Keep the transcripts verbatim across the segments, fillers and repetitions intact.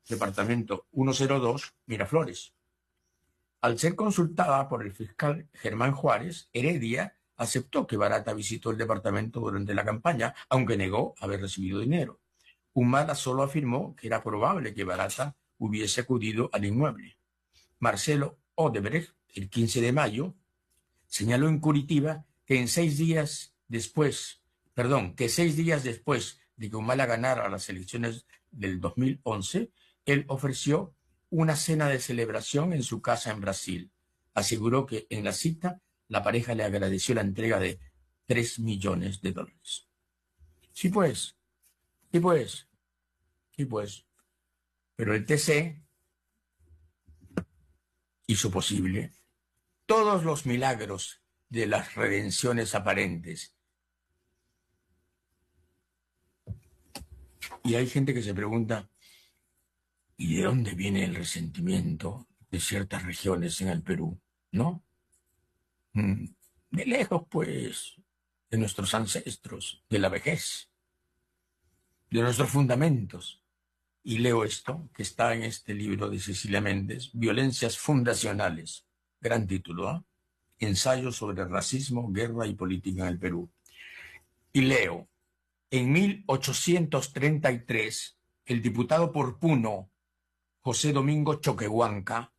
departamento ciento dos, Miraflores. Al ser consultada por el fiscal Germán Juárez, Heredia aceptó que Barata visitó el departamento durante la campaña, aunque negó haber recibido dinero. Humala solo afirmó que era probable que Barata hubiese acudido al inmueble. Marcelo Odebrecht, el quince de mayo, señaló en Curitiba que en seis días después, perdón, que seis días después de que Humala ganara las elecciones del dos mil once, él ofreció una cena de celebración en su casa en Brasil. Aseguró que en la cita la pareja le agradeció la entrega de tres millones de dólares. Sí, pues, sí, pues, sí, pues. Pero el T C hizo posible todos los milagros de las redenciones aparentes. Y hay gente que se pregunta, ¿y de dónde viene el resentimiento de ciertas regiones en el Perú? ¿No? De lejos, pues, de nuestros ancestros, de la vejez, de nuestros fundamentos. Y leo esto, que está en este libro de Cecilia Méndez, Violencias Fundacionales. Gran título, ¿eh? Ensayo sobre racismo, guerra y política en el Perú. Y leo, en mil ochocientos treinta y tres, el diputado por Puno, José Domingo Choquehuanca,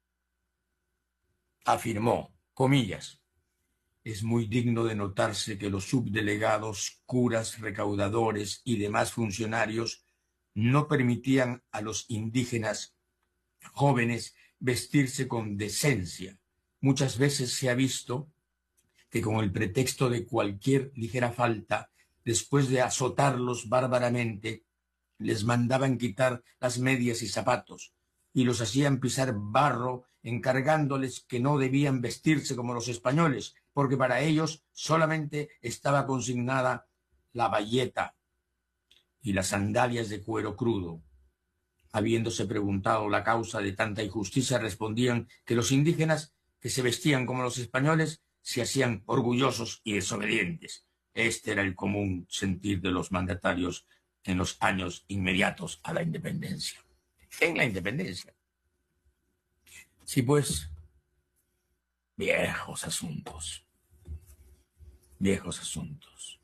afirmó, comillas, es muy digno de notarse que los subdelegados, curas, recaudadores y demás funcionarios no permitían a los indígenas jóvenes vestirse con decencia. Muchas veces se ha visto que con el pretexto de cualquier ligera falta, después de azotarlos bárbaramente, les mandaban quitar las medias y zapatos y los hacían pisar barro, encargándoles que no debían vestirse como los españoles, porque para ellos solamente estaba consignada la bayeta y las sandalias de cuero crudo. Habiéndose preguntado la causa de tanta injusticia, respondían que los indígenas que se vestían como los españoles se hacían orgullosos y desobedientes. Este era el común sentir de los mandatarios en los años inmediatos a la independencia. En la independencia. Sí, pues, viejos asuntos. Viejos asuntos.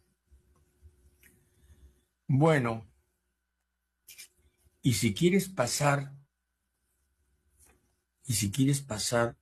Bueno, y si quieres pasar, y si quieres pasar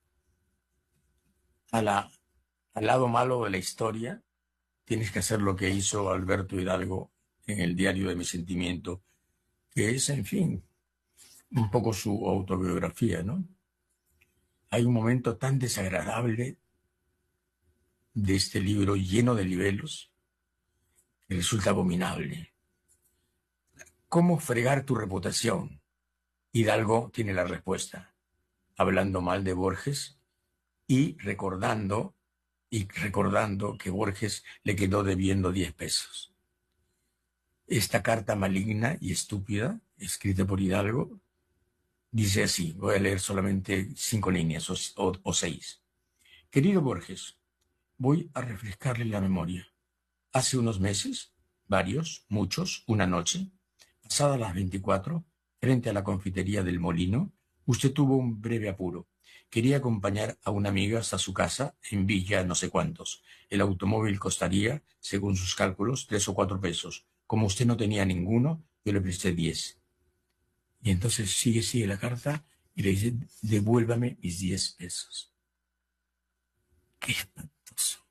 a la, al lado malo de la historia, tienes que hacer lo que hizo Alberto Hidalgo en el diario de mi sentimiento, que es, en fin, un poco su autobiografía, ¿no? Hay un momento tan desagradable de este libro lleno de libelos que resulta abominable. ¿Cómo fregar tu reputación? Hidalgo tiene la respuesta, hablando mal de Borges y recordando, y recordando que Borges le quedó debiendo diez pesos. Esta carta maligna y estúpida, escrita por Hidalgo, dice así, voy a leer solamente cinco líneas o, o, o seis. Querido Borges, voy a refrescarle la memoria. Hace unos meses, varios, muchos, una noche, pasadas las veinticuatro, frente a la confitería del Molino, usted tuvo un breve apuro. Quería acompañar a una amiga hasta su casa en Villa no sé cuántos. El automóvil costaría, según sus cálculos, tres o cuatro pesos. Como usted no tenía ninguno, yo le presté diez. Y entonces sigue, sigue la carta y le dice, devuélvame mis diez pesos. ¡Qué espantoso!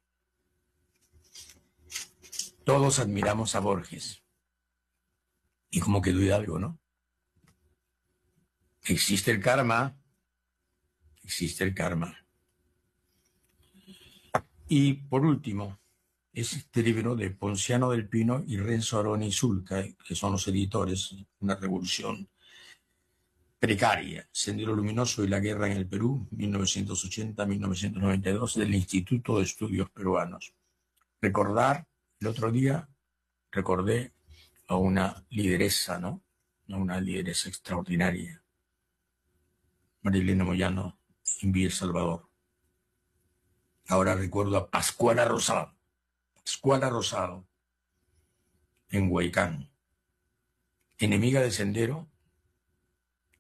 Todos admiramos a Borges. Y como quedó Hidalgo, ¿no? Existe el karma. Existe el karma. Y por último, es este libro de Ponciano del Pino y Renzo Aroni Zulca, que son los editores, Una revolución precaria, Sendero Luminoso y la guerra en el Perú, mil novecientos ochenta a mil novecientos noventa y dos, del Instituto de Estudios Peruanos. Recordar, el otro día recordé a una lideresa, ¿no? A una lideresa extraordinaria, Marilena Moyano, en Villa El Salvador. Ahora recuerdo a Pascuala Rosado, Pascuala Rosado, en Huaycán, enemiga del sendero,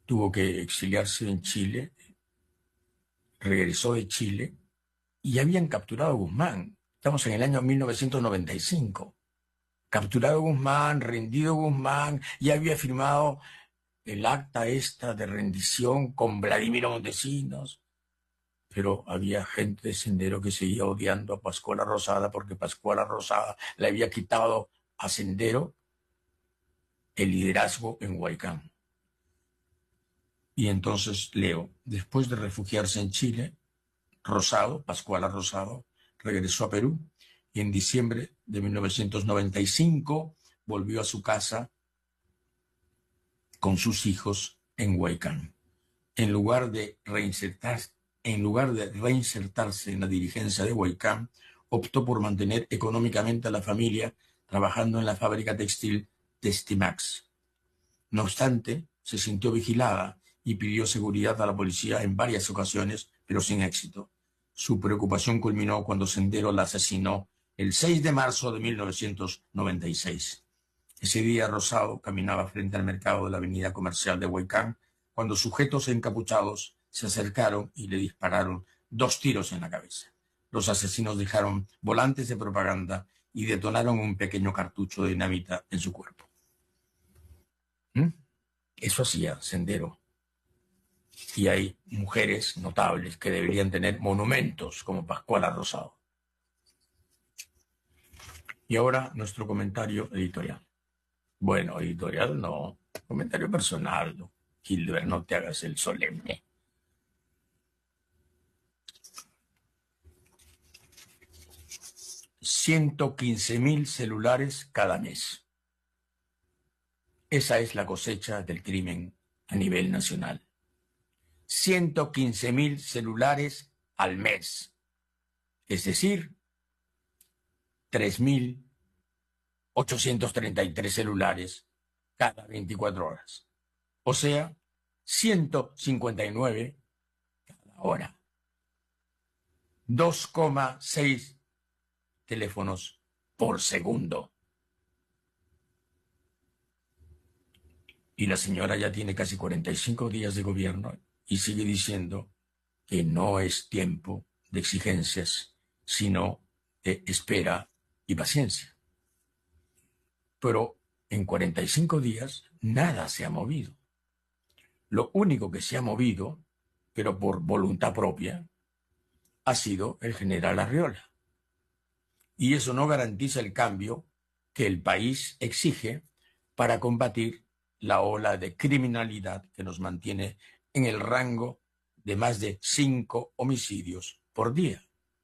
tuvo que exiliarse en Chile, regresó de Chile y habían capturado a Guzmán. Estamos en el año mil novecientos noventa y cinco. Capturado Guzmán, rendido Guzmán, y había firmado el acta esta de rendición con Vladimiro Montesinos. Pero había gente de Sendero que seguía odiando a Pascuala Rosada porque Pascuala Rosada le había quitado a Sendero el liderazgo en Huaycán. Y entonces Leo, después de refugiarse en Chile, Rosado, Pascuala Rosado, regresó a Perú y en diciembre de mil novecientos noventa y cinco volvió a su casa con sus hijos en Huaycán. En lugar de reinsertarse, en lugar de reinsertarse en la dirigencia de Huaycán, optó por mantener económicamente a la familia trabajando en la fábrica textil Testimax. No obstante, se sintió vigilada y pidió seguridad a la policía en varias ocasiones, pero sin éxito. Su preocupación culminó cuando Sendero la asesinó el seis de marzo de mil novecientos noventa y seis. Ese día Rosado caminaba frente al mercado de la avenida comercial de Huaycán cuando sujetos encapuchados se acercaron y le dispararon dos tiros en la cabeza. Los asesinos dejaron volantes de propaganda y detonaron un pequeño cartucho de dinamita en su cuerpo. ¿Mm? Eso hacía Sendero. Y hay mujeres notables que deberían tener monumentos como Pascuala Rosado. Y ahora nuestro comentario editorial. Bueno, editorial no, comentario personal, ¿no? Gilbert, no te hagas el solemne. ciento quince mil celulares cada mes. Esa es la cosecha del crimen a nivel nacional. ciento quince mil celulares al mes. Es decir, tres mil ochocientos treinta y tres celulares cada veinticuatro horas. O sea, ciento cincuenta y nueve cada hora. dos coma seis teléfonos por segundo. Y la señora ya tiene casi cuarenta y cinco días de gobierno y sigue diciendo que no es tiempo de exigencias, sino de espera y paciencia. Pero en cuarenta y cinco días nada se ha movido. Lo único que se ha movido, pero por voluntad propia, ha sido el general Arriola. Y eso no garantiza el cambio que el país exige para combatir la ola de criminalidad que nos mantiene en el rango de más de cinco homicidios por día.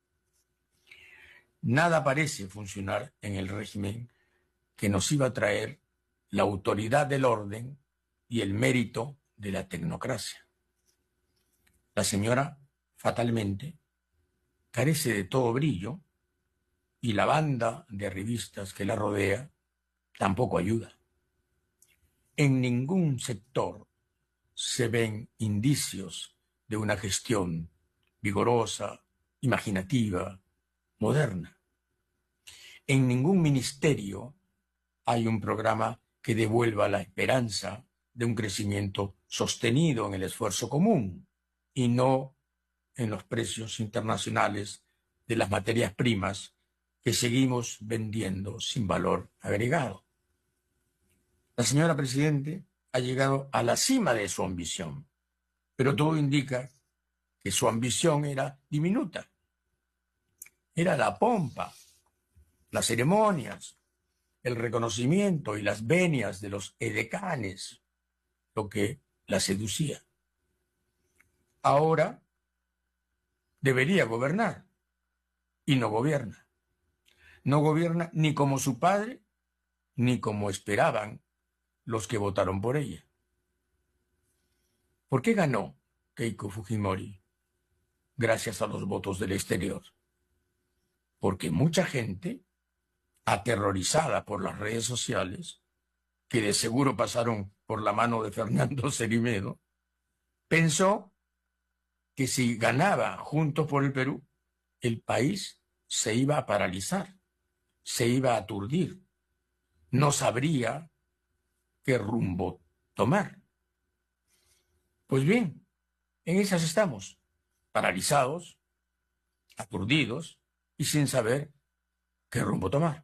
Nada parece funcionar en el régimen que nos iba a traer la autoridad del orden y el mérito de la tecnocracia. La señora, fatalmente, carece de todo brillo y la banda de revistas que la rodea tampoco ayuda. En ningún sector se ven indicios de una gestión vigorosa, imaginativa, moderna. En ningún ministerio hay un programa que devuelva la esperanza de un crecimiento sostenido en el esfuerzo común y no en los precios internacionales de las materias primas que seguimos vendiendo sin valor agregado. La señora Presidente ha llegado a la cima de su ambición, pero todo indica que su ambición era diminuta. Era la pompa, las ceremonias, el reconocimiento y las venias de los edecanes lo que la seducía. Ahora debería gobernar y no gobierna. No gobierna ni como su padre ni como esperaban los que votaron por ella. ¿Por qué ganó Keiko Fujimori? Gracias a los votos del exterior. Porque mucha gente, aterrorizada por las redes sociales, que de seguro pasaron por la mano de Fernando Cerimedo, pensó que si ganaba Juntos por el Perú, el país se iba a paralizar, se iba a aturdir, no sabría qué rumbo tomar. Pues bien, en esas estamos, paralizados, aturdidos y sin saber qué rumbo tomar.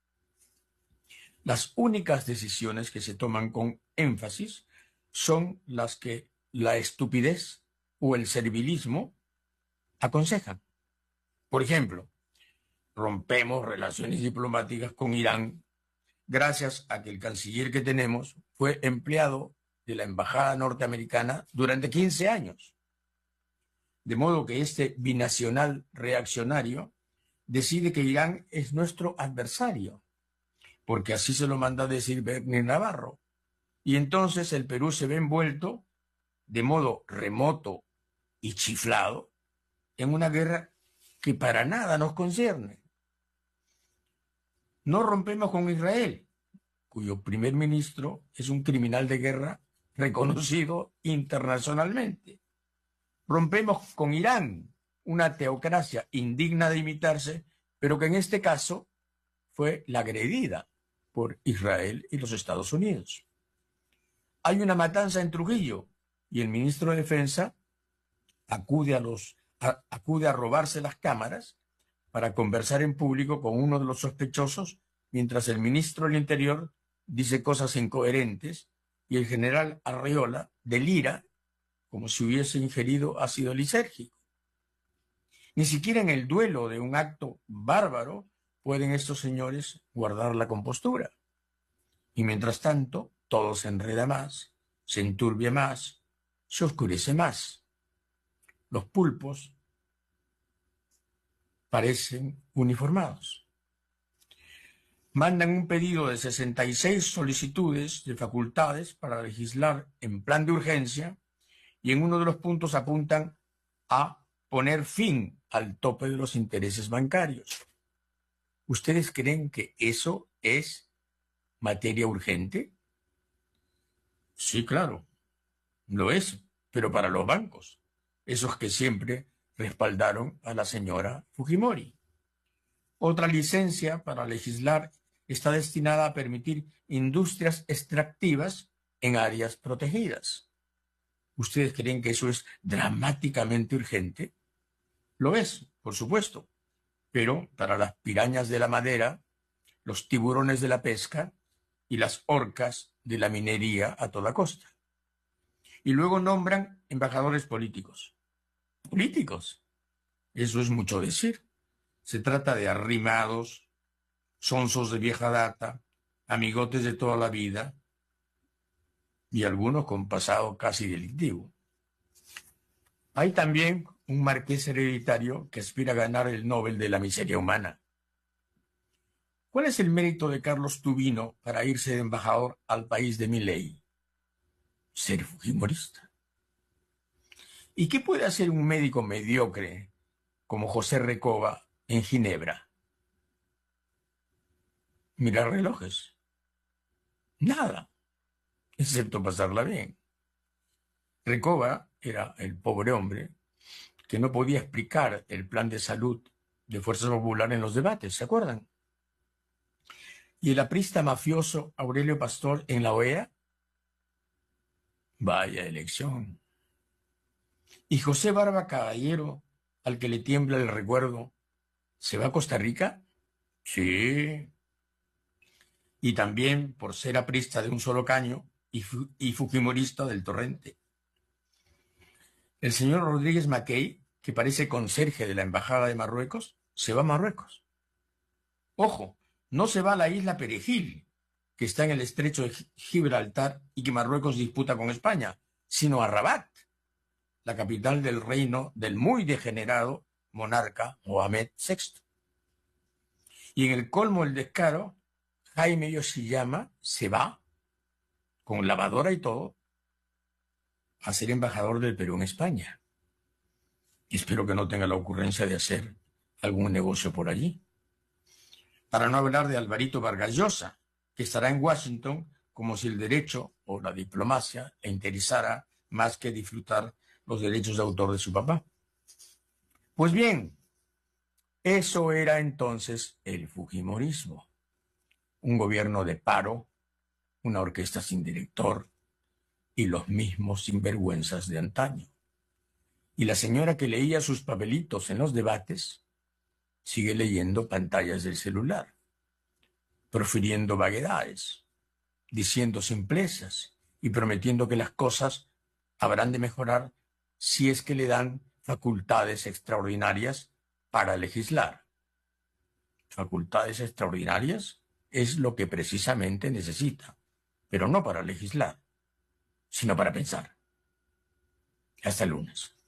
Las únicas decisiones que se toman con énfasis son las que la estupidez o el servilismo aconsejan. Por ejemplo, rompemos relaciones diplomáticas con Irán gracias a que el canciller que tenemos fue empleado de la embajada norteamericana durante quince años. De modo que este binacional reaccionario decide que Irán es nuestro adversario, porque así se lo manda a decir Bernie Navarro. Y entonces el Perú se ve envuelto de modo remoto y chiflado en una guerra que para nada nos concierne. No rompemos con Israel, cuyo primer ministro es un criminal de guerra reconocido internacionalmente. Rompemos con Irán, una teocracia indigna de imitarse, pero que en este caso fue la agredida por Israel y los Estados Unidos. Hay una matanza en Trujillo y el ministro de Defensa acude a, los, a, acude a robarse las cámaras para conversar en público con uno de los sospechosos, mientras el ministro del Interior dice cosas incoherentes y el general Arreola delira como si hubiese ingerido ácido lisérgico. Ni siquiera en el duelo de un acto bárbaro pueden estos señores guardar la compostura. Y mientras tanto, todo se enreda más, se enturbia más, se oscurece más. Los pulpos parecen uniformados. Mandan un pedido de sesenta y seis solicitudes de facultades para legislar en plan de urgencia y en uno de los puntos apuntan a poner fin al tope de los intereses bancarios. ¿Ustedes creen que eso es materia urgente? Sí, claro, lo es, pero para los bancos, esos que siempre respaldaron a la señora Fujimori. Otra licencia para legislar está destinada a permitir industrias extractivas en áreas protegidas. ¿Ustedes creen que eso es dramáticamente urgente? Lo es, por supuesto, pero para las pirañas de la madera, los tiburones de la pesca y las orcas de la minería a toda costa. Y luego nombran embajadores políticos. ¿Políticos? Eso es mucho decir. Se trata de arrimados, sonsos de vieja data, amigotes de toda la vida y algunos con pasado casi delictivo. Hay también un marqués hereditario que aspira a ganar el Nobel de la Miseria Humana. ¿Cuál es el mérito de Carlos Tubino para irse de embajador al país de Milei? Ser fujimorista. ¿Y qué puede hacer un médico mediocre como José Recoba en Ginebra? Mirar relojes. Nada, excepto pasarla bien. Recoba era el pobre hombre que no podía explicar el plan de salud de Fuerza Popular en los debates, ¿se acuerdan? ¿Y el aprista mafioso Aurelio Pastor en la O E A? Vaya elección. ¿Y José Barba Caballero, al que le tiembla el recuerdo, se va a Costa Rica? Sí. Y también por ser aprista de un solo caño y, fu y fujimorista del torrente. El señor Rodríguez Mackey, que parece conserje de la Embajada de Marruecos, se va a Marruecos. Ojo, no se va a la isla Perejil, que está en el estrecho de Gibraltar y que Marruecos disputa con España, sino a Rabat, la capital del reino del muy degenerado monarca Mohamed sexto. Y en el colmo del descaro, Jaime Yoshiyama se va, con lavadora y todo, a ser embajador del Perú en España. Y espero que no tenga la ocurrencia de hacer algún negocio por allí. Para no hablar de Alvarito Vargas Llosa, que estará en Washington como si el derecho o la diplomacia le interesara más que disfrutar los derechos de autor de su papá. Pues bien, eso era entonces el fujimorismo. Un gobierno de paro, una orquesta sin director, y los mismos sinvergüenzas de antaño. Y la señora que leía sus papelitos en los debates sigue leyendo pantallas del celular, profiriendo vaguedades, diciendo simplezas y prometiendo que las cosas habrán de mejorar si es que le dan facultades extraordinarias para legislar. Facultades extraordinarias es lo que precisamente necesita, pero no para legislar, sino para pensar. Hasta el lunes.